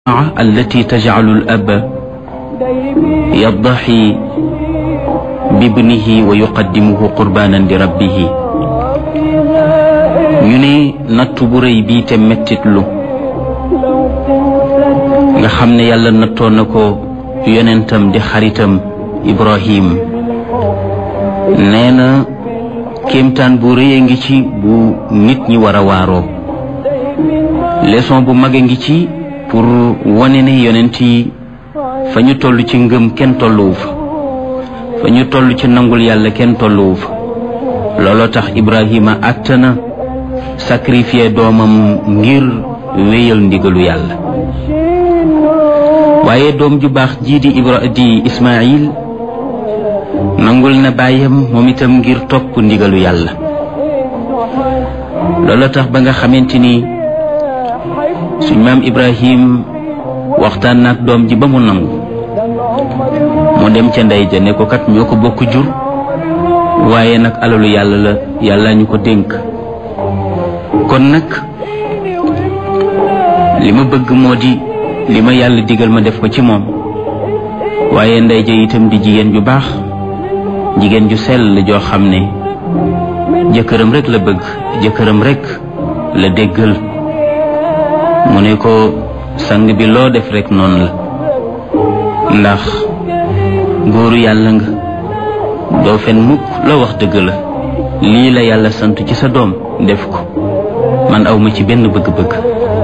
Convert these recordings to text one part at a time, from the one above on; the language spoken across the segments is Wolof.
التي تجعل الأب يضحي بابنه ويقدمه قربانا لربه ñu ne nattu bu rëy bii te mettitlu nga xam ne yàlla nattoon na ko yonentam di xaritam Ibrahim nee na kéemtaan bu rëy a ngi ci bu nit ñi war a waaroo leçon bu mag a ngi ci pour wane ne yonent yi fa ñu toll ci ngëm kenn tolluwu fa ñu toll ci nangul yàlla kenn tolluwu fa looloo tax Ibrahima àttana sacrifier doomam ngir wéyal ndigalu yàlla waaye doom ju baax jii di Ismaïl nangul na baayam moom itam ngir topp ndigalu yàlla looloo tax ba nga xamante ni suñ maam Ibrahim waxtaan naak doom ji ba mu nangu mu dem ca ndey ja ne ko kat ñoo ko bokk jur waaye nag alalu yàlla la yàlla ñu ko dénk kon nag li ma bëgg moo di li ma yàlla digal ma def ko ci moom waaye ndey ja itam di jigéen ju baax jigéen ju sell joo xam ne jëkkëram rek la bëgg jëkkëram rek la déggal mu ne ko sang bi loo def rek noonu la ndax góoru yàlla nga doo fen mukk loo wax dëgg la lii la yàlla sant ci sa doom def ko man awma ci benn bëgg-bëgg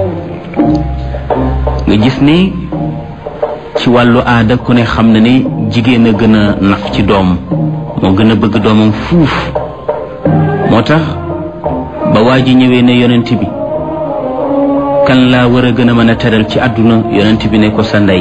nga gis ni ci wàllu aada ku ne xam na ne jigéen a gën a naf ci doom moo gën a bëgg doomam fuuf moo tax ba waa ji ñëwee ne yonent bi kan laa war a gën a mën a teral ci àdduna yonent bi ne ko sa ndey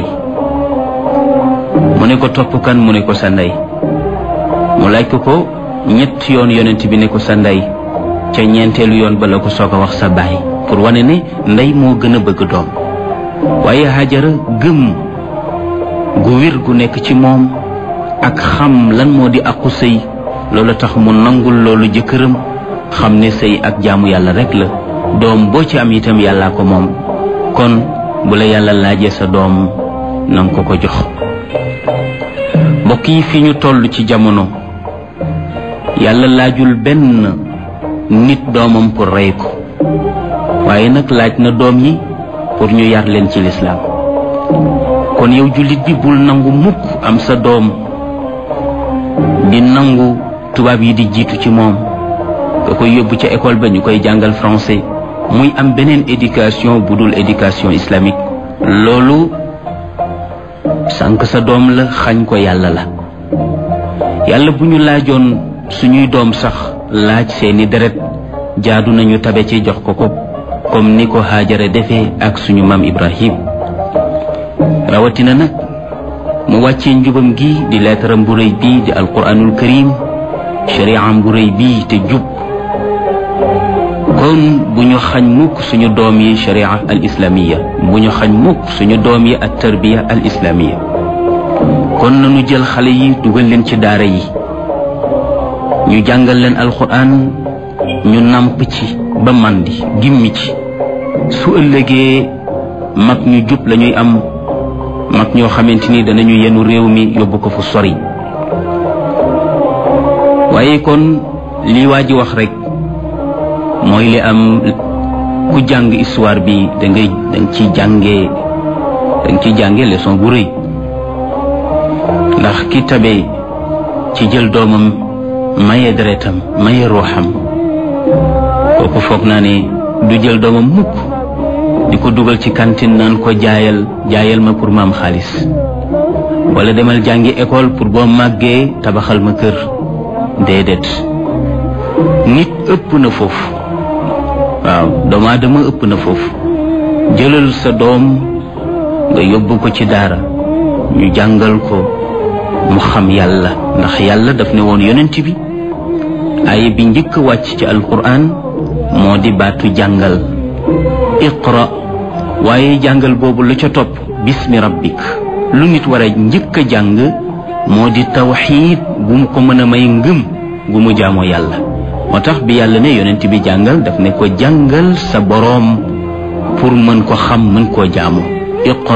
mu ne ko topp kan mu ne ko sa ndey mu laaj ko ñett yoon yonent bi ne ko sa ndey ca ñeenteelu yoon ba la ko soog a wax sa baay pour wane ne ndey moo gën a bëgg doom waaye Hajara gëm gu wér gu nekk ci moom ak xam lan moo di aqu sëy loolu tax mu nangul loolu jëkkëram xam ne sëy ak jaamu yàlla rek la doom boo ci am itam yàllaa ko moom kon bu la yàlla laajee sa doom nanga ko ko jox mbokk yi fi ñu toll ci jamono yàlla laajul benn nit doomam pour rey ko waaye nag laaj na doom yi pour ñu yar leen ci lislaam kon yow jullit bi bul nangu mukk am sa doom di nangu tubaab yi di jiitu ci moom nga koy yóbbu ca école ba ñu koy jàngal français muy am beneen éducation bu dul éducation islamique loolu sànq sa doom la xañ ko yàlla la yàlla bu ñu laajoon suñuy doom sax laaj seeni deret jaadu nañu tabe ci jox ko ko comme ni ko Haajara defee ak suñu maam Ibrahim rawatina nag mu wàccee njubam gi di leetaram bu rëy bii di alquranul karim shari'am bu rëy bii te jub kon bu ñu xañ mukk suñu doom yi sharia al islamiya bu ñu xañ mukk suñu doom yi at tarbiya al islamiya kon nañu jël xale yi dugal leen ci daara yi ñu jàngal leen alquran ñu nàmp ci ba màndi gimmi ci su ëllëgee mag ñu jub lañuy am mag ñoo xamante ni danañu yenu réew mi yóbbu ko fu sori waaye kon lii waa ji wax rek mooy li am ku jàng histoire bi danga ciy jànge leçon bu rëy ndax ki tabe ci jël doomam maye deretam maye ruuxam kooku foog naa ne du jël doomam mukk di ko dugal ci cantine naan ko jaayal ma pour ma am xaalis wala demal jàngi école pour boo màggee tabaxal ma kër déedéet nit ëpp na foofu waaw doomu aadama ëpp na foofu jëlal sa doom nga yóbbu ko ci daara ñu jàngal ko mu xam yàlla ndax yàlla daf ne woon yonent bi aaya bi njëkk wàcc ci alquran moo di baatu jàngal iqra waaye jàngal boobu lu ca topp bismi rabbik lu nit war a njëkk a jàng moo di tawxiid bu mu ko mën a may ngëm gu mu jaamoo yàlla moo tax bi yàlla ne yonent bi jàngal daf ne ko jàngal sa boroom pour mën ko xam mën koo jaamu iqra